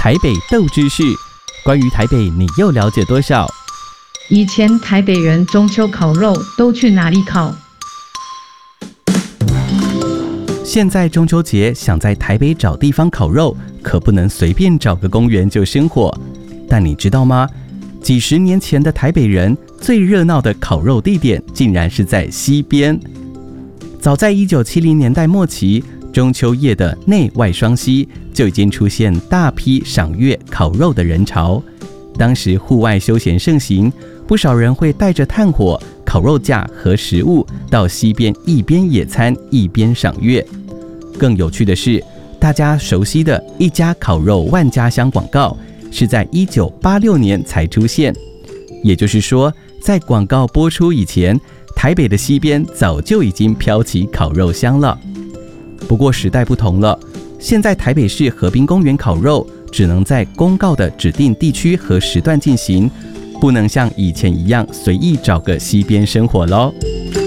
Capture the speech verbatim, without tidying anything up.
台北斗知识，关于台北你又了解多少？ 以前台北人中秋烤肉都去哪里烤？ 现在中秋节想在台北找地方烤肉，可不能随便找个公园就生火。但你知道吗？几十年前的台北人最热闹的烤肉地点，竟然是在溪边。早在一九七零年代末期，中秋夜的内外双溪就已经出现大批赏月烤肉的人潮。当时户外休闲盛行，不少人会带着炭火、烤肉架和食物到溪边一边野餐一边赏月。更有趣的是，大家熟悉的一家烤肉万家香广告是在一九八六年才出现，也就是说，在广告播出以前，台北的溪边早就已经飘起烤肉香了。不过时代不同了，现在台北市河滨公园烤肉只能在公告的指定地区和时段进行，不能像以前一样随意找个溪边生火咯。